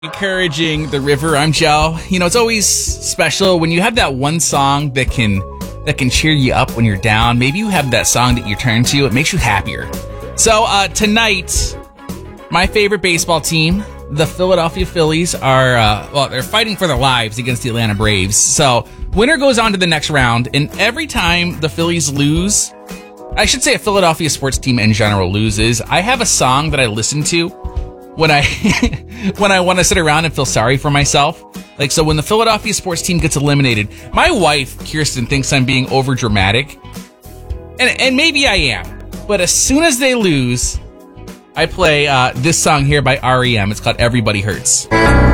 Encouraging the river. I'm Joe. You know, it's always special when you have that one song that can cheer you up when you're down. Maybe you have that song that you turn to. It makes you happier. So tonight, my favorite baseball team, the Philadelphia Phillies, are they're fighting for their lives against the Atlanta Braves. So winner goes on to the next round, and every time the Phillies lose, I should say a Philadelphia sports team in general loses, I have a song that I listen to when I when I want to sit around and feel sorry for myself. Like, so when the Philadelphia sports team gets eliminated, my wife, Kirsten, thinks I'm being over dramatic. And maybe I am. But as soon as they lose, I play this song here by REM. It's called Everybody Hurts.